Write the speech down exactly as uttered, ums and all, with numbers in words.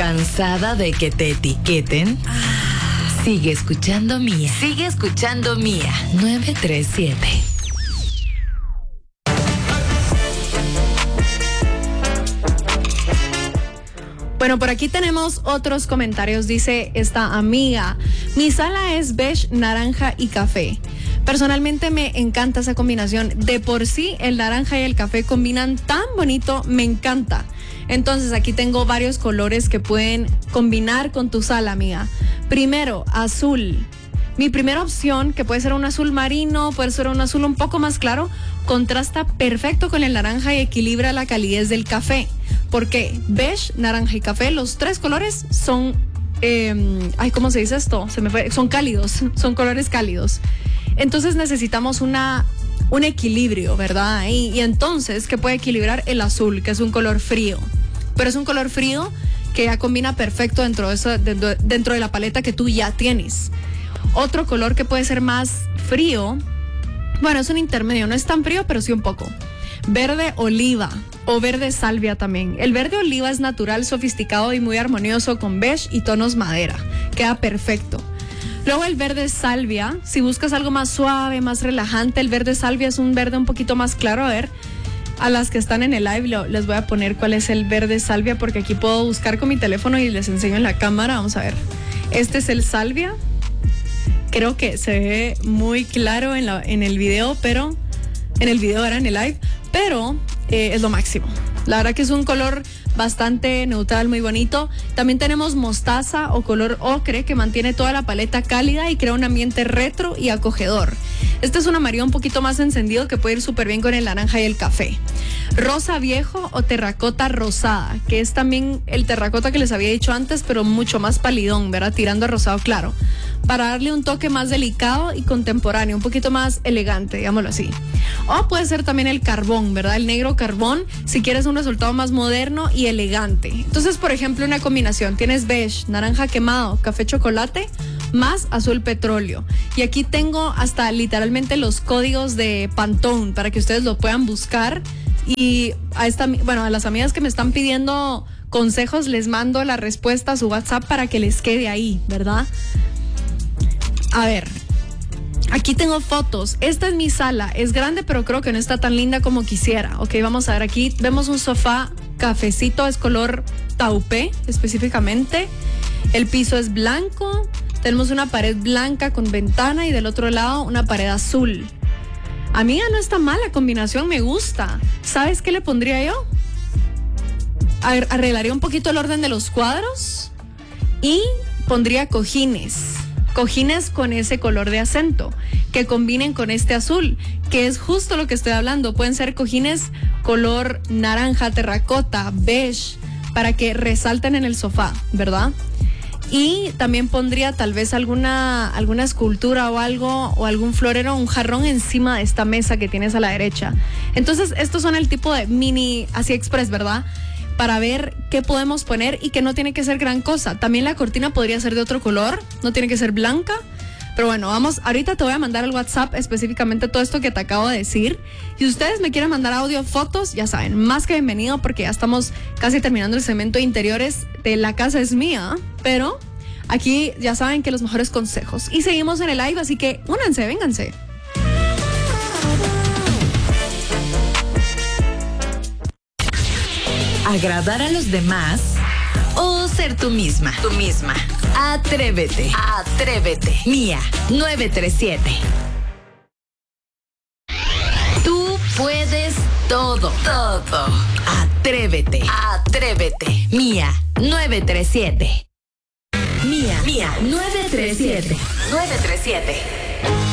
¿Cansada de que te etiqueten? Sigue escuchando Mía. Sigue escuchando Mía. nueve tres siete. Bueno, por aquí tenemos otros comentarios. Dice esta amiga: mi sala es beige, naranja y café. Personalmente me encanta esa combinación. De por sí el naranja y el café combinan tan bonito, me encanta. Entonces aquí tengo varios colores que pueden combinar con tu sala, amiga. Primero, azul. Mi primera opción, que puede ser un azul marino, puede ser un azul un poco más claro, contrasta perfecto con el naranja y equilibra la calidez del café. Porque beige, naranja y café, los tres colores son, eh, ay, ¿cómo se dice esto? Se me fue, son cálidos, son colores cálidos. Entonces necesitamos una, un equilibrio, ¿verdad? Y, y entonces, ¿qué puede equilibrar? El azul, que es un color frío. Pero es un color frío que ya combina perfecto dentro de, eso, dentro, dentro de la paleta que tú ya tienes. Otro color que puede ser más frío, bueno, es un intermedio, no es tan frío, pero sí un poco. Verde oliva o verde salvia también. El verde oliva es natural, sofisticado y muy armonioso con beige y tonos madera. Queda perfecto. Luego el verde salvia, si buscas algo más suave, más relajante, el verde salvia es un verde un poquito más claro. A ver, a las que están en el live lo, les voy a poner cuál es el verde salvia, porque aquí puedo buscar con mi teléfono y les enseño en la cámara. Vamos a ver. Este es el salvia. Creo que se ve muy claro en, la, en el video, pero en el video era en el live, pero eh, es lo máximo. La verdad que es un color bastante neutral, muy bonito. También tenemos mostaza o color ocre, que mantiene toda la paleta cálida y crea un ambiente retro y acogedor. Este es un amarillo un poquito más encendido que puede ir súper bien con el naranja y el café. Rosa viejo o terracota rosada, que es también el terracota que les había dicho antes, pero mucho más palidón, ¿verdad? Tirando a rosado claro, para darle un toque más delicado y contemporáneo, un poquito más elegante, digámoslo así. O puede ser también el carbón, ¿verdad? El negro carbón, si quieres un resultado más moderno y elegante. Entonces, por ejemplo, una combinación, tienes beige, naranja quemado, café chocolate, más azul petróleo. Y aquí tengo hasta literalmente los códigos de Pantone para que ustedes lo puedan buscar. Y a esta, bueno, a las amigas que me están pidiendo consejos, les mando la respuesta a su WhatsApp para que les quede ahí, ¿verdad? A ver, aquí tengo fotos. Esta es mi sala, es grande, pero creo que no está tan linda como quisiera. Ok, vamos a ver, aquí vemos un sofá cafecito, es color taupé específicamente. El piso es blanco, tenemos una pared blanca con ventana y del otro lado una pared azul. Amiga, no está mal la combinación, me gusta. ¿Sabes qué le pondría yo? Arreglaría un poquito el orden de los cuadros y pondría cojines. Cojines con ese color de acento, que combinen con este azul, que es justo lo que estoy hablando. Pueden ser cojines color naranja, terracota, beige, para que resalten en el sofá, ¿verdad? Y también pondría tal vez alguna, alguna escultura o algo, o algún florero, un jarrón encima de esta mesa que tienes a la derecha. Entonces, estos son el tipo de mini, así express, ¿verdad? Para ver qué podemos poner y que no tiene que ser gran cosa. También la cortina podría ser de otro color, no tiene que ser blanca. Pero bueno, vamos, ahorita te voy a mandar al WhatsApp específicamente todo esto que te acabo de decir. Si ustedes me quieren mandar audio, fotos, ya saben, más que bienvenido, porque ya estamos casi terminando el segmento de interiores de La Casa es Mía. Pero aquí ya saben que los mejores consejos. Y seguimos en el live, así que únanse, vénganse. ¿Agradar a los demás o ser tú misma? Tú misma. Atrévete. Atrévete. Mía, nueve tres siete. Tú puedes todo. Todo. Atrévete. Atrévete. Mía, nueve tres siete. Mía, Mía, nueve tres siete. nueve tres siete.